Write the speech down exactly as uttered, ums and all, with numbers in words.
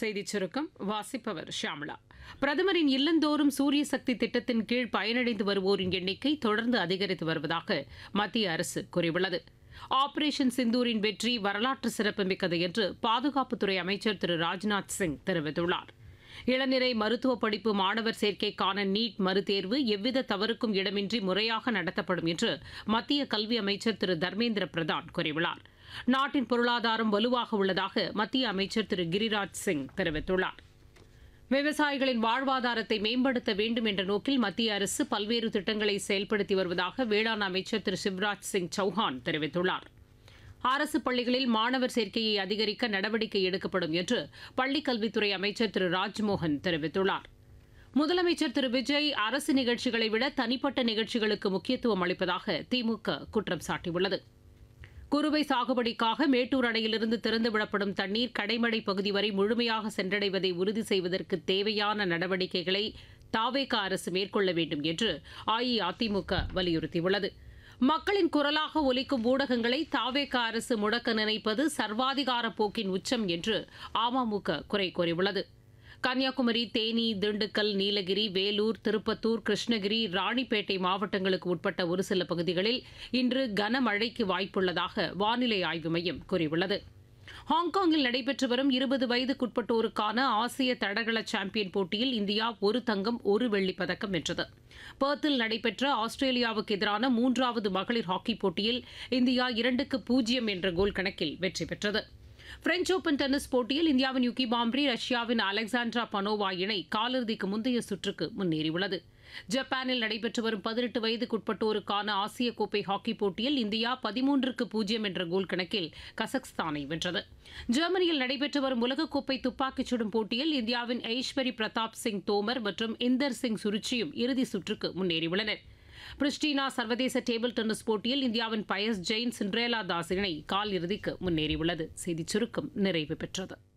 செய்திச் சுருக்கம் வாசிப்பவர் ஷியாமளா. பிரதமரின் இல்லந்தோறும் சூரிய சக்தி திட்டத்தின் கீழ் பயனடைந்து வருவோரின் எண்ணிக்கை தொடர்ந்து அதிகரித்து வருவதாக மத்திய அரசு கூறியுள்ளது. ஆபரேஷன் சிந்தூரின் வெற்றி வரலாற்று சிறப்புமிக்கது என்று பாதுகாப்புத்துறை அமைச்சர் திரு ராஜ்நாத் சிங் தெரிவித்துள்ளார். இளநிலை மருத்துவ படிப்பு மாணவர் சேர்க்கைக்கான நீட் மறுதேர்வு எவ்வித தவறுக்கும் இடமின்றி முறையாக நடத்தப்படும் என்று மத்திய கல்வி அமைச்சர் திரு தர்மேந்திர பிரதான் கூறியுள்ளார். நாட்டின் பொருளாதாரம் வலுவாக உள்ளதாக மத்திய அமைச்சர் திரு கிரிராஜ் சிங் தெரிவித்துள்ளார். விவசாயிகளின் வாழ்வாதாரத்தை மேம்படுத்த வேண்டும் என்ற நோக்கில் மத்திய அரசு பல்வேறு திட்டங்களை செயல்படுத்தி வருவதாக வேளாண் அமைச்சர் திரு சிவராஜ் சிங் சௌஹான் தெரிவித்துள்ளார். அரசு பள்ளிகளில் மாணவர் சேர்க்கையை அதிகரிக்க நடவடிக்கை எடுக்கப்படும் என்று பள்ளிக் கல்வித்துறை அமைச்சர் திரு ராஜ்மோகன் தெரிவித்துள்ளார். முதலமைச்சர் திரு விஜய் அரசு நிகழ்ச்சிகளை விட தனிப்பட்ட நிகழ்ச்சிகளுக்கு முக்கியத்துவம் அளிப்பதாக திமுக குற்றம் சாட்டியுள்ளது. குறுவை சாகுபடிக்காக மேட்டூர் அணையிலிருந்து திறந்துவிடப்படும் தண்ணீர் கடைமடை பகுதி வரை முழுமையாக சென்றடைவதை உறுதி செய்வதற்கு தேவையான நடவடிக்கைகளை தாவேகா அரசு மேற்கொள்ள வேண்டும் என்று அஇஅதிமுக வலியுறுத்தியுள்ளது. மக்களின் குரலாக ஒலிக்கும் ஊடகங்களை தாவேகா அரசு முடக்க நினைப்பது சர்வாதிகார போக்கின் உச்சம் என்று அமமுக குறை கூறியுள்ளது. கன்னியாகுமரி, தேனி, திண்டுக்கல், நீலகிரி, வேலூர், திருப்பத்தூர், கிருஷ்ணகிரி, ராணிப்பேட்டை மாவட்டங்களுக்கு உட்பட்ட ஒரு சில பகுதிகளில் இன்று கனமழைக்கு வாய்ப்புள்ளதாக வானிலை ஆய்வு மையம் கூறியுள்ளது. ஹாங்காங்கில் நடைபெற்று வரும் இருபது வயதுக்குட்பட்டோருக்கான ஆசிய தடகள சாம்பியன் போட்டியில் இந்தியா ஒரு தங்கம் ஒரு வெள்ளிப் பதக்கம் வென்றது. பெர்த்தில் நடைபெற்ற ஆஸ்திரேலியாவுக்கு எதிரான மூன்றாவது மகளிர் ஹாக்கி போட்டியில் இந்தியா இரண்டுக்கு பூஜ்ஜியம் என்ற கோல் கணக்கில் வெற்றி பெற்றது. பிரெஞ்ச் ஓபன் டென்னிஸ் போட்டியில் இந்தியாவின் யுகி பாம்ப்ரி, ரஷ்யாவின் அலெக்சாண்ட்ரா பனோவா இணை காலிறுதிக்கு முந்தைய சுற்றுக்கு முன்னேறியுள்ளது. ஜப்பானில் நடைபெற்று வரும் பதினெட்டு வயதுக்குட்பட்டோருக்கான ஆசிய கோப்பை ஹாக்கி போட்டியில் இந்தியா பதிமூன்றுக்கு பூஜ்ஜியம் என்ற கோல் கணக்கில் கசக்ஸ்தானை வென்றது. ஜெர்மனியில் நடைபெற்று வரும் உலகக்கோப்பை துப்பாக்கிச் சுடும் போட்டியில் இந்தியாவின் ஐஸ்வரி பிரதாப் சிங் தோமர் மற்றும் இந்தர் சிங் சுருச்சியும் இறுதிச் சுற்றுக்கு முன்னேறியுள்ளனர். பிரிஸ்டினா சர்வதேச டேபிள் டென்னிஸ் போட்டியில் இந்தியாவின் பயஸ் ஜெயின், சிண்ட்ரேலா தாஸ் இணை கால் இறுதிக்கு முன்னேறியுள்ளது. செய்திச் சுருக்கம் நிறைவு பெற்றது.